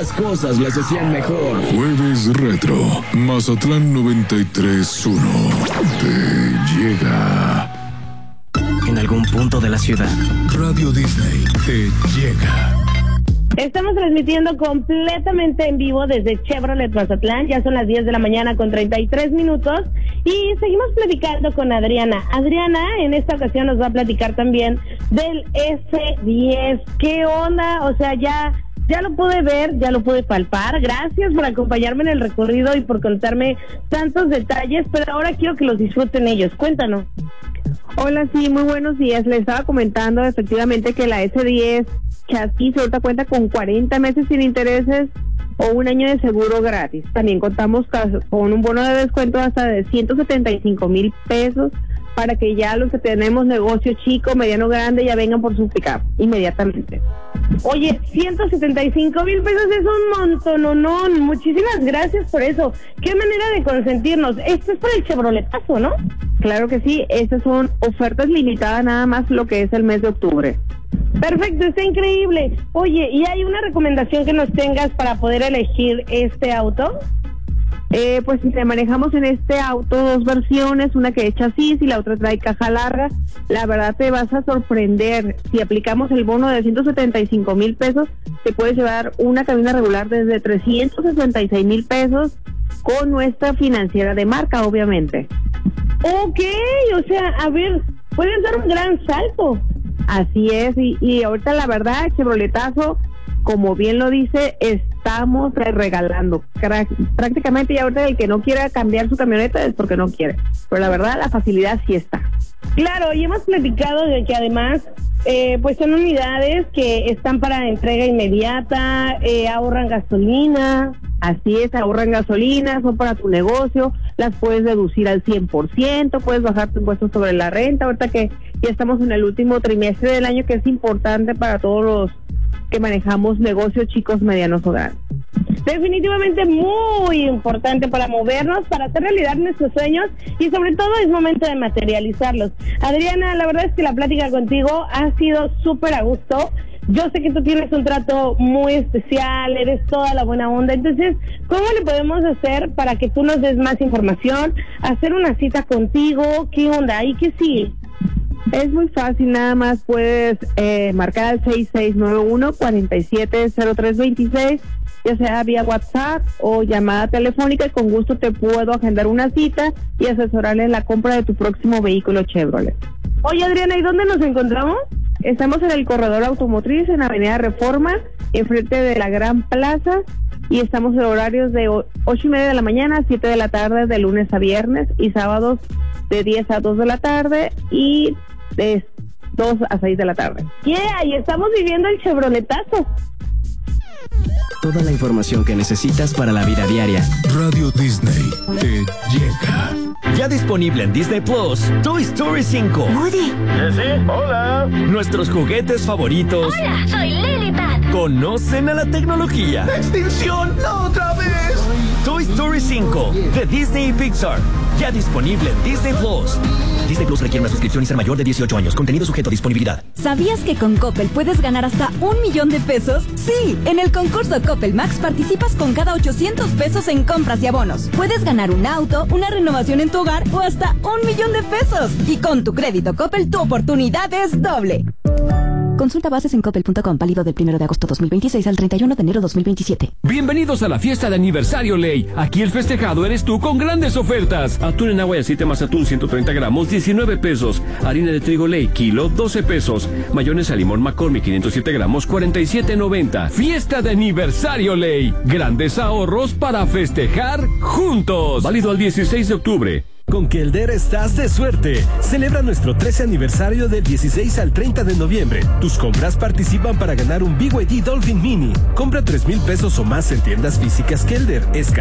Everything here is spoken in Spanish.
las cosas las hacían mejor. Jueves Retro, Mazatlán 93.1. Te llega. En algún punto de la ciudad, Radio Disney te llega. Estamos transmitiendo completamente en vivo desde Chevrolet Mazatlán. Ya son las 10 de la mañana con 33 minutos y seguimos platicando con Adriana. Adriana en esta ocasión nos va a platicar también del S10. ¿Qué onda? O sea, ya lo pude ver, ya lo pude palpar. Gracias por acompañarme en el recorrido y por contarme tantos detalles, pero ahora quiero que los disfruten ellos. Cuéntanos. Hola, sí, muy buenos días. Les estaba comentando efectivamente que la S10 chasis ahorita cuenta con 40 meses sin intereses o un año de seguro gratis. También contamos con un bono de descuento hasta de 175,000 pesos para que ya los que tenemos negocio chico, mediano, grande, ya vengan por su pick-up inmediatamente. Oye, 175,000 pesos es un montononón. Muchísimas gracias por eso. Qué manera de consentirnos. Esto es para el Chevroletazo, ¿no? Claro que sí, estas son ofertas limitadas nada más lo que es el mes de octubre. Perfecto, está increíble. Oye, ¿y hay una recomendación que nos tengas para poder elegir este auto? Pues manejamos en este auto dos versiones, una que es chasis y la otra trae caja larga. La verdad te vas a sorprender. Si aplicamos el bono de 175,000 pesos, te puedes llevar una cabina regular desde 366,000 pesos con nuestra financiera de marca, obviamente. Ok, o sea, a ver, puedes dar un gran salto. Así es, y ahorita la verdad, Chevroletazo, como bien lo dice, estamos regalando. Prácticamente ya ahorita el que no quiera cambiar su camioneta es porque no quiere. Pero la verdad, la facilidad sí está. Claro, y hemos platicado de que además, pues son unidades que están para entrega inmediata, ahorran gasolina. Así es, ahorran gasolina, son para tu negocio, las puedes deducir al 100%, puedes bajar tu impuesto sobre la renta, ahorita que ya estamos en el último trimestre del año, que es importante para todos los que manejamos negocios chicos, medianos o grandes. Definitivamente muy importante para movernos, para hacer realidad nuestros sueños y sobre todo es momento de materializarlos. Adriana, la verdad es que la plática contigo ha sido súper a gusto. Yo sé que tú tienes un trato muy especial, eres toda la buena onda, entonces, ¿cómo le podemos hacer para que tú nos des más información, hacer una cita contigo? ¿Qué onda? ¿Y qué sí? Es muy fácil, nada más puedes marcar al 6691-470326, ya sea vía WhatsApp o llamada telefónica, y con gusto te puedo agendar una cita y asesorarle en la compra de tu próximo vehículo Chevrolet. Oye, Adriana, ¿y dónde nos encontramos? Estamos en el corredor automotriz, en Avenida Reforma, enfrente de la Gran Plaza, y estamos en horarios de 8:30 de la mañana a 7 de la tarde, de lunes a viernes, y sábados de 10 a 2 de la tarde y de 2 a 6 de la tarde. Yeah, y estamos viviendo el Chevroletazo. toda la información que necesitas para la vida diaria. Radio Disney te llega. Ya disponible en Disney Plus, Toy Story 5. Woody. ¿Sí? Hola. Nuestros juguetes favoritos. Hola, soy Lilipad. Conocen a la tecnología. ¡Extinción! ¡No, otra vez! Toy Story 5 de Disney y Pixar. Ya disponible en Disney Plus. Disney Plus requiere una suscripción y ser mayor de 18 años. Contenido sujeto a disponibilidad. ¿Sabías que con Coppel puedes ganar hasta $1,000,000? Sí, en el concurso Coppel Max participas con cada 800 pesos en compras y abonos. Puedes ganar un auto, una renovación en tu hogar o hasta $1,000,000. Y con tu crédito Coppel, tu oportunidad es doble. Consulta bases en coppel.com, válido del 1 de agosto 2026 al 31 de enero 2027. Bienvenidos a la fiesta de aniversario Ley. Aquí el festejado eres tú con grandes ofertas. Atún en agua y aceite más atún 130 gramos, 19 pesos. Harina de trigo Ley, kilo, 12 pesos. Mayonesa limón McCormick 507 gramos, 47.90. Fiesta de aniversario Ley. Grandes ahorros para festejar juntos. Válido al 16 de octubre. Con Kelder estás de suerte. Celebra nuestro 13 aniversario del 16 al 30 de noviembre. Tus compras participan para ganar un BYD Dolphin Mini. Compra 3,000 pesos o más en tiendas físicas Kelder.